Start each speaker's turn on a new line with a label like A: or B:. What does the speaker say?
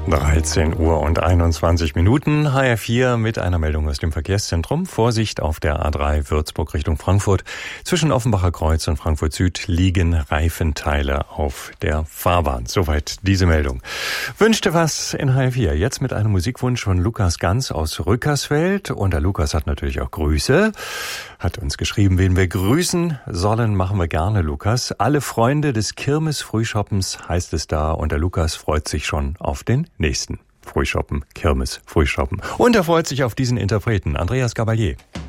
A: 13 Uhr und 21 Minuten. HR4 mit einer Meldung aus dem Verkehrszentrum. Vorsicht auf der A3 Würzburg Richtung Frankfurt. Zwischen Offenbacher Kreuz und Frankfurt Süd liegen Reifenteile auf der Fahrbahn. Soweit diese Meldung. Wünschte was in HR4. Jetzt mit einem Musikwunsch von Lukas Ganz aus Rückersfeld. Und der Lukas hat natürlich auch Grüße. Hat uns geschrieben, wen wir grüßen sollen, machen wir gerne, Lukas. Alle Freunde des Kirmes-Frühschoppens heißt es da. Und der Lukas freut sich schon auf den nächsten Frühschoppen, Kirmes, Frühschoppen. Und er freut sich auf diesen Interpreten, Andreas Gabalier.